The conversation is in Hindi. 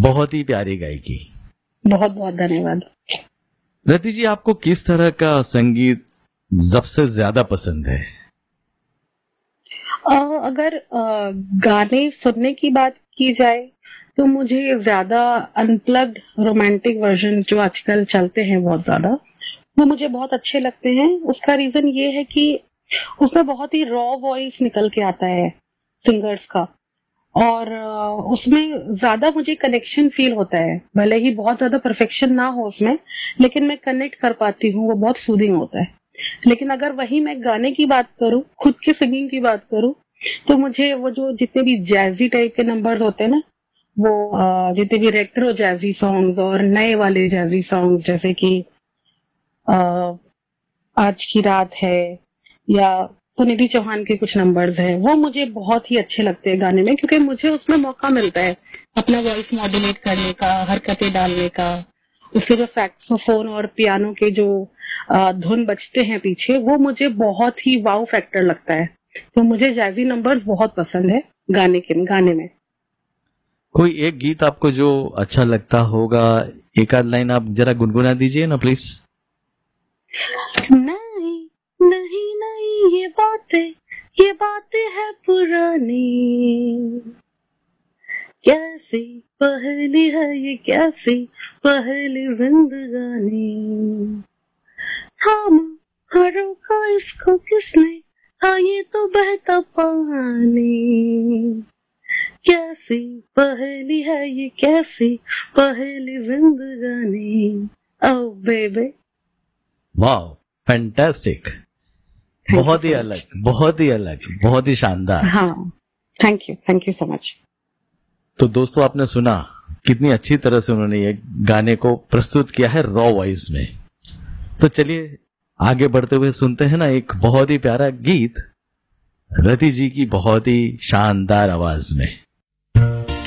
बहुत ही प्यारी गायकी। बहुत बहुत धन्यवाद। रति जी, आपको किस तरह का संगीत सबसे ज्यादा पसंद है? अगर गाने सुनने की बात की जाए तो मुझे ज्यादा अनप्लग्ड रोमांटिक वर्जन्स जो आजकल चलते हैं बहुत ज्यादा, वो मुझे बहुत अच्छे लगते हैं। उसका रीजन ये है कि उसमें बहुत ही रॉ वॉइस निकल के आता है सिंगर्स का, और उसमें ज्यादा मुझे कनेक्शन फील होता है। भले ही बहुत ज्यादा परफेक्शन ना हो उसमें, लेकिन मैं कनेक्ट कर पाती हूँ, वो बहुत सूदिंग होता है। लेकिन अगर वही मैं गाने की बात करूं, खुद के सिंगिंग की बात करूं, तो मुझे वो जो जितने भी जैजी टाइप के नंबर्स होते हैं ना, वो जितने भी रेट्रो जैजी सॉन्ग्स और नए वाले जैजी सॉन्ग्स, जैसे कि अ, आज की रात है या सुनिधि चौहान के कुछ नंबर्स हैं, वो मुझे बहुत ही अच्छे लगते हैं गाने में, क्योंकि मुझे उसमें मौका मिलता है अपना वॉइस मॉड्यूलेट करने का, हरकतें डालने का। उसके जो सैक्सोफोन और पियानो के जो धुन बजते हैं पीछे, वो मुझे बहुत ही वाव फैक्टर लगता है। तो मुझे जैजी नंबर्स बहुत पसंद है गाने में। कोई एक गीत आपको जो अच्छा लगता होगा, एक आध लाइन आप जरा गुनगुना दीजिए ना प्लीज। नहीं नहीं नहीं, ये बातें है पुरानी, कैसी पहली है ये, कैसी पहली जिंदगानी, थामा रोका इसको किसने, हाँ ये तो बहता पानी, कैसी पहली है ये, कैसी पहली जिंदगानी, ओ बेबी। वाह, फैंटास्टिक। बहुत ही अलग, बहुत ही अलग, बहुत ही शानदार। हाँ, थैंक यू सो मच। तो दोस्तों, आपने सुना कितनी अच्छी तरह से उन्होंने ये गाने को प्रस्तुत किया है रॉ वॉइस में। तो चलिए आगे बढ़ते हुए सुनते हैं ना एक बहुत ही प्यारा गीत रति जी की बहुत ही शानदार आवाज में।